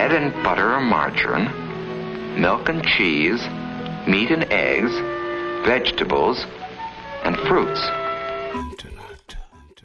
bread and butter or margarine, milk and cheese, meat and eggs, vegetables, and fruits. Internet.